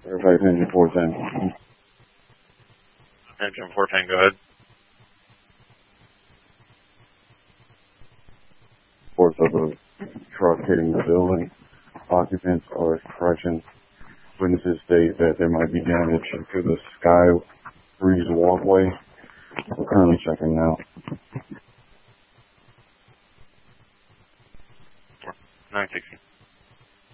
Fairfax engine 410. Engine 410, go ahead. Reports of a truck hitting the building. Occupants are expression. Witnesses state that there might be damage to the Sky Breeze walkway. We're currently checking now. 960.